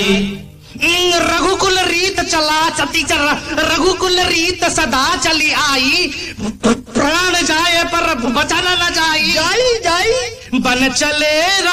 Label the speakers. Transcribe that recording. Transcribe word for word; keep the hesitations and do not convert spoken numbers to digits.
Speaker 1: रघुकुल रीत चला सती चल रघुकुल रीत सदा चली आई, प्राण जाए पर बचाना न जाई,
Speaker 2: जाई जाई
Speaker 1: बन चले